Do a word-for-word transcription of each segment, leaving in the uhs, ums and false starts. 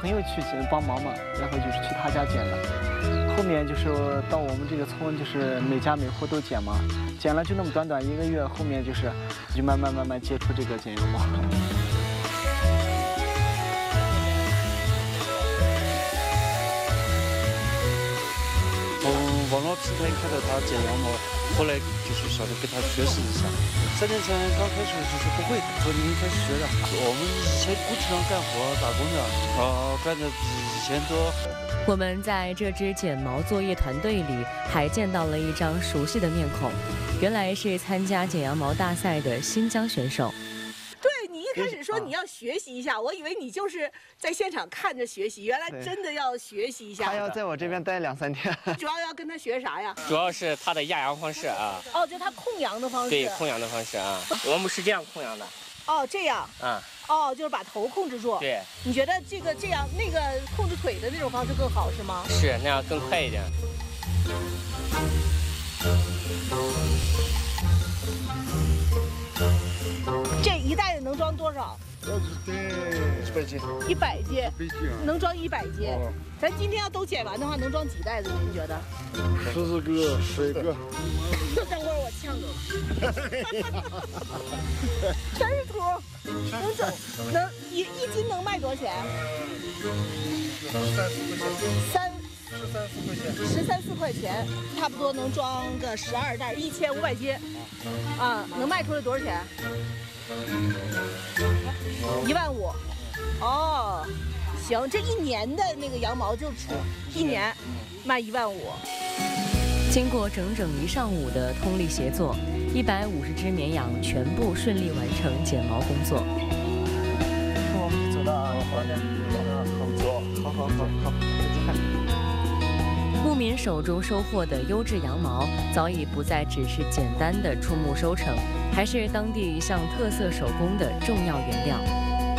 朋友去帮忙嘛，然后就是去他家剪的。后面就是到我们这个村，就是每家每户都剪嘛，剪了就那么短短一个月，后面就是就慢慢慢慢接触这个剪羊毛。 网络平台看到他剪羊毛，后来就是想着跟他学习一下。三年前刚开始就是不会，说你开始学的。我们以前工地上干活打工的，啊，干的比以前多。 我们在这支剪毛作业团队里还见到了一张熟悉的面孔，原来是参加剪羊毛大赛的新疆选手。 对，你一开始说你要学习一下，我以为你就是在现场看着学习，原来真的要学习一下。 他要在我这边待两三天。 主要要跟他学啥呀？ 主要是他的压羊方式啊。 哦，就他控羊的方式。 对，控羊的方式啊，我们是这样控羊的。 哦，这样。 啊。 哦，就是把头控制住。 对。 你觉得这个这样那个控制腿的那种方式更好是吗？ 是，那样更快一点。 这一袋子能装多少？ 要得一百斤。 一百斤。 一百斤。 能装一百斤。 哦。 咱今天要都剪完的话，能装几袋子？您觉得？ 十四个，十个。 等会儿我呛着了。全是土，能整能一一斤能卖多少钱？ 三四块钱。 三。 十三四块钱。 十三四块钱，差不多能装个十二袋，一千五百斤。啊，能卖出来多少钱？一万五。哦，行，这一年的那个羊毛就出一年卖一万五。 经过整整一上午的通力协作，一百五十只绵羊全部顺利完成剪毛工作。 我们走到啊，好的，好走，好好好好，再看。 牧民手中收获的优质羊毛，早已不再只是简单的出牧收成，还是当地一项特色手工的重要原料。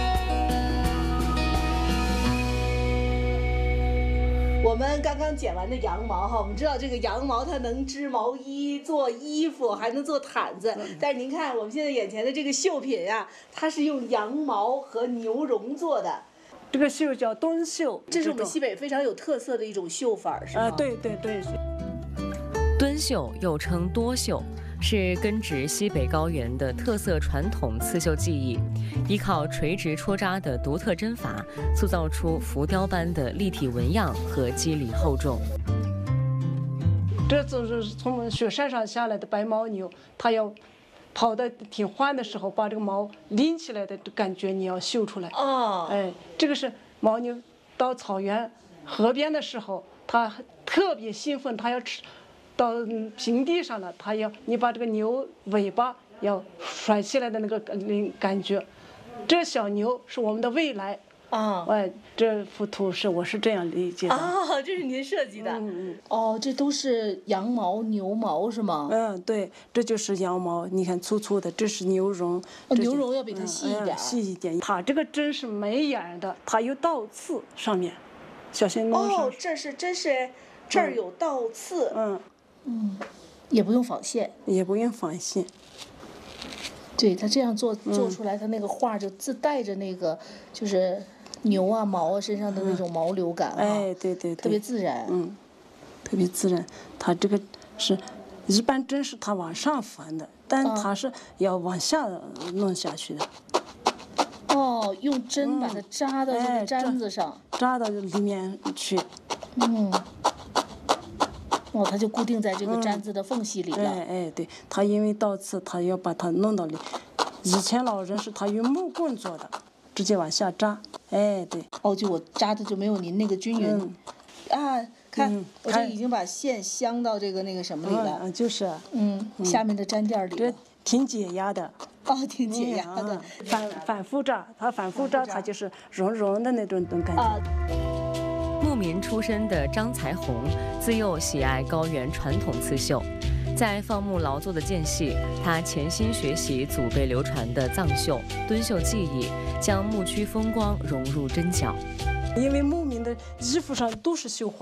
我们刚刚剪完的羊毛哈，我们知道这个羊毛它能织毛衣、做衣服，还能做毯子。但是您看我们现在眼前的这个绣品呀，它是用羊毛和牛绒做的。 这个绣叫墩绣， 这是我们西北非常有特色的一种绣法，是吗？ 啊，对对对。 墩绣又称多绣，是根植西北高原的特色传统刺绣技艺，依靠垂直戳扎的独特针法，塑造出浮雕般的立体纹样和肌理厚重。 这就是从雪山上下来的白牦牛，它要跑得挺欢的时候，把这个毛拎起来的感觉你要绣出来。 哦， 哎，这个是牦牛到草原、河边的时候，它特别兴奋，它要吃。到平地上了，它要你把这个牛尾巴要甩起来的那个感觉，这小牛是我们的未来。 啊， 哎，这幅图是我是这样理解的。 哦，这是您设计的。 嗯嗯。 哦，这都是羊毛、牛毛是吗？ 嗯，对，这就是羊毛，你看粗粗的，这是牛绒。 哦、牛绒要比它细一点、 嗯嗯。细一点。它这个针是没眼的，它有倒刺上面，小心弄上。 哦，这是真是这儿有倒刺。 嗯。 嗯，也不用纺线。 也不用纺线。 对，它这样做做出来，它那个画就自带着那个就是牛啊毛啊身上的那种毛流感啊。 哎，对对对。 特别自然。 嗯，特别自然。它这个是，一般针是它往上翻的，但它是要往下弄下去的。 哦，用针把它扎到这个毡子上。 哎、扎到里面去。 嗯。哦，它就固定在这个毡子的缝隙里了。 嗯、哎哎，对，它因为倒刺，它要把它弄到里。以前老人是他用木棍做的，直接往下扎。哎，对。 哦，就我扎的就没有您那个均匀。嗯、啊，看、嗯、我这已经把线镶到这个那个什么里了。 嗯，就是。 嗯，下面的毡垫里。 这挺解压的。 哦，挺解压的。嗯、 反反复扎，它反复扎，它就是绒绒的那种种感觉。啊牧民出身的张才红，自幼喜爱高原传统刺绣，在放牧劳作的间隙，他潜心学习祖辈流传的藏绣、墩绣技艺，将牧区风光融入针脚。 因为牧民的衣服上都是绣花，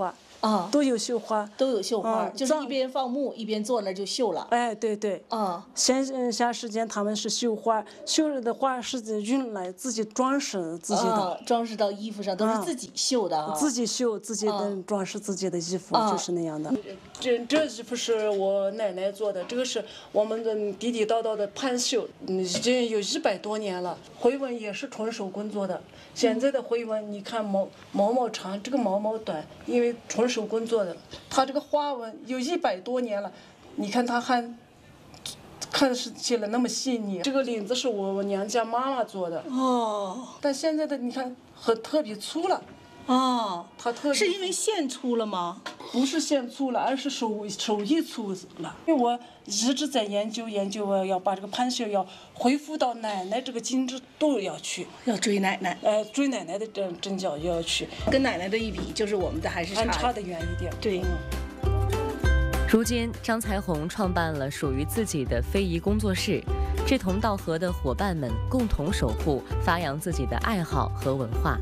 啊， 都有绣花， 都有绣花， 嗯藏就是一边放牧一边坐那儿就绣了。 哎，对对， 啊， 闲暇时间他们是绣花，绣了的花是用来自己装饰自己的， 啊，装饰到衣服上都是自己绣的啊， 自己绣自己的啊装饰自己的衣服， 啊就是那样的。这这衣服是我奶奶做的，这个是我们的地地道道的攀绣，嗯，已经有一百多年了。回纹也是纯手工做的，现在的回纹你看毛毛毛长，这个毛毛短，因为纯手工做的。它这个花纹有一百多年了，你看它还看起来那么细腻。这个领子是我娘家妈妈做的， 哦但现在的你看很特别粗了。 哦， 它特别是因为线粗了吗？ 不是线粗了，而是手手艺粗了。因为我一直在研究研究，我要把这个攀绣要恢复到奶奶这个精致度要去， 要追奶奶， 呃，追奶奶的这针脚要去， 跟奶奶的一比，就是我们的还是差还差得远一点。 对嗯如今，张才红创办了属于自己的非遗工作室，志同道合的伙伴们共同守护、发扬自己的爱好和文化。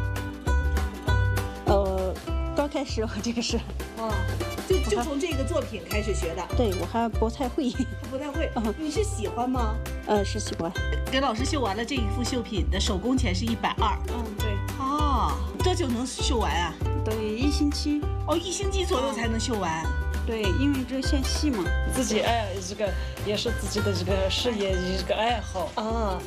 呃，刚开始我这个是， 哦，就就从这个作品开始学的， 对我还不太会， 不太会嗯。 你是喜欢吗？ 呃，是喜欢。 给老师绣完了这一幅绣品的手工钱是一百二。 嗯，对， 哦，多久能绣完啊？ 对，一星期。 哦，一星期左右才能绣完。 对，因为这线细嘛。 自己爱这个也是自己的这个事业一个爱好。 啊，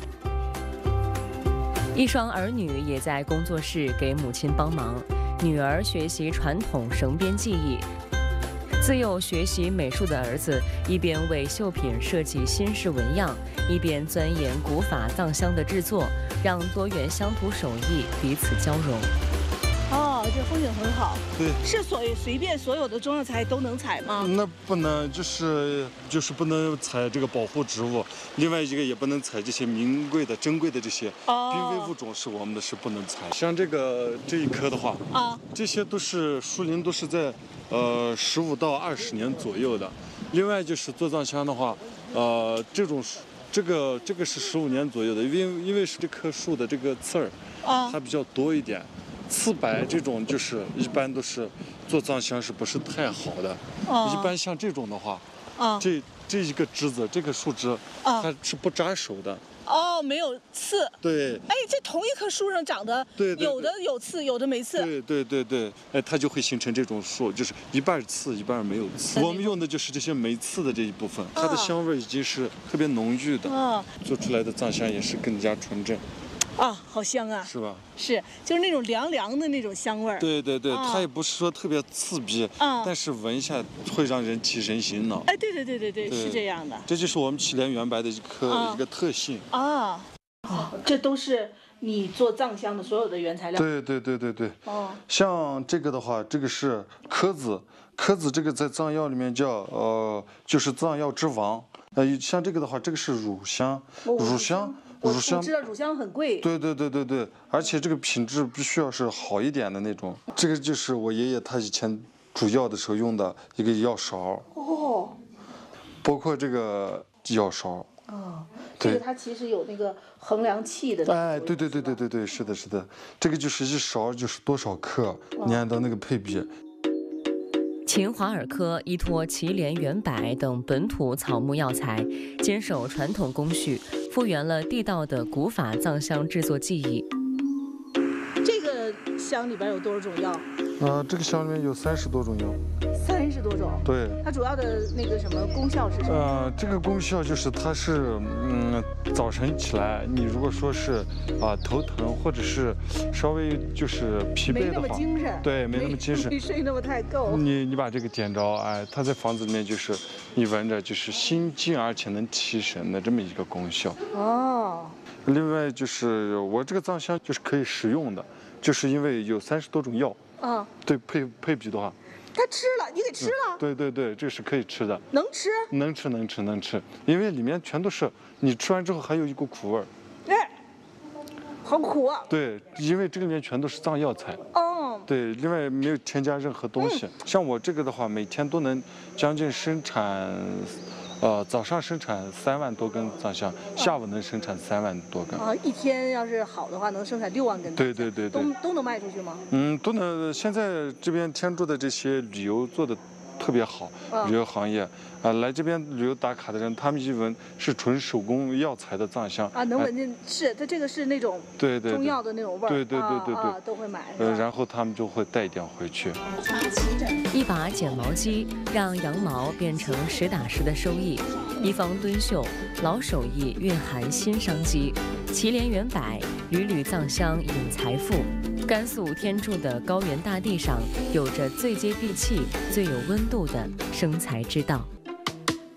一双儿女也在工作室给母亲帮忙，女儿学习传统绳编技艺，自幼学习美术的儿子一边为绣品设计新式纹样，一边钻研古法藏香的制作，让多元乡土手艺彼此交融。 哦，这风景很好。 对， 是所随便所有的中药材都能采吗？ 那不能，就是就是不能采这个保护植物，另外一个也不能采这些名贵的、珍贵的这些哦濒危物种，是我们的是不能采。像这个这一棵的话， 啊， 这些都是树龄都是在呃十五到二十年左右的。另外就是做藏香的话，呃，这种树这个这个是十五年左右的，因为因为是这棵树的这个刺儿， 啊它比较多一点。刺白这种就是一般都是做藏香是不是太好的？ 哦一般像这种的话， 啊， 这这一个枝子，这个树枝， 啊它是不扎手的。 哦，没有刺。 对哎，这同一棵树上长的， 对对对有的有刺，有的没刺。 对对对对，哎，它就会形成这种树，就是一半刺，一半没有刺。我们用的就是这些没刺的这一部分，它的香味已经是特别浓郁的， 啊做出来的藏香也是更加纯正， 啊，好香啊！ 是吧？ 是，就是那种凉凉的那种香味儿。 对对对， 啊它也不是说特别刺鼻， 啊但是闻一下会让人提神醒脑。 哎，对对对对对， 对是这样的。 这就是我们祁连圆白的一颗、 啊一个特性。 啊，哦，这都是你做藏香的所有的原材料。 对对对对对。 哦， 像这个的话，这个是柯子，柯子这个在藏药里面叫呃，就是藏药之王。呃，像这个的话，这个是乳香， 哦乳香， 我乳香我。知道乳香很贵。 对对对对对，而且这个品质必须要是好一点的那种。这个就是我爷爷他以前煮药的时候用的一个药勺， 哦包括这个药勺。 哦，这对个它其实有那个衡量器的。 哎，对对对对对对，是的，是的，这个就是一勺就是多少克，你按照那个配比。 秦华尔科依托祁连圆柏等本土草木药材，坚守传统工序，复原了地道的古法藏香制作技艺。 这个香里边有多少种药？ 呃，这个香里面有三十多种药。 三十多种。 对。 它主要的那个什么功效是什么？ 呃，这个功效就是它是，嗯，早晨起来，你如果说是啊、头疼或者是稍微就是疲没那么惫的话， 精神。 对，没那么精神没，睡那么太够。 你你把这个点着，哎，它在房子里面就是你闻着就是心静而且能提神的这么一个功效。 哦。 另外就是我这个藏香就是可以食用的，就是因为有三十多种药， 啊， 对配配比的话， 它吃了，你给吃了？ 对对对，这个是可以吃的。 能吃？ 能吃能吃能吃，因为里面全都是你吃完之后还有一股苦味儿。 哎，好苦啊！ 对，因为这个里面全都是藏药材。 哦， 对，另外没有添加任何东西。像我这个的话，每天都能将近生产， 呃，早上生产三万多根藏香，下午能生产三万多根。 啊，一天要是好的话，能生产六万根。 对对对对。 都都能卖出去吗？ 嗯，都能。现在这边天柱的这些旅游做的特别好， 嗯、 旅游行业啊，来这边旅游打卡的人，他们一闻是纯手工药材的藏香啊，能闻见、呃、是它这个是那种对对中药的那种味儿， 对对对对对、 啊啊，都会买。 呃，然后他们就会带一点回去。 一把剪毛机让羊毛变成实打实的收益，一方敦绣，老手艺蕴含新商机。祁连元柏，缕缕藏香引财富。甘肃天柱的高原大地上，有着最接地气、最有温度的生财之道。